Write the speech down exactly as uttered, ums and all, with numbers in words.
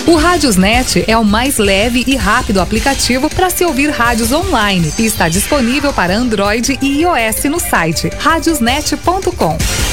O Rádiosnet é o mais leve e rápido aplicativo para se ouvir rádios online e está disponível para Android e iOS no site rádiosnet ponto com.